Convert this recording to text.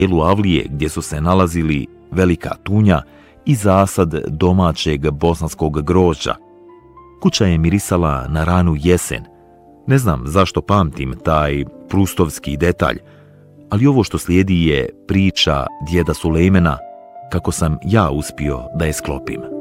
Elu avlije gdje su se nalazili velika tunja i zasad domaćeg bosanskog grožđa. Kuća je mirisala na ranu jesen. Ne znam zašto pamtim taj prustovski detalj, ali ovo što slijedi je priča djeda Sulejmena, kako sam ja uspio da je sklopim.